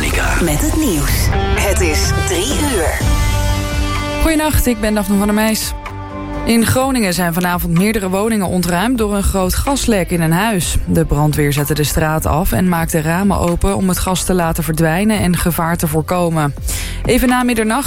Veronica. Met het nieuws. Het is 3 uur. Goedenacht, ik ben Daphne van der Meijs. In Groningen zijn vanavond meerdere woningen ontruimd door een groot gaslek in een huis. De brandweer zette de straat af en maakte ramen open om het gas te laten verdwijnen en gevaar te voorkomen. Even na middernacht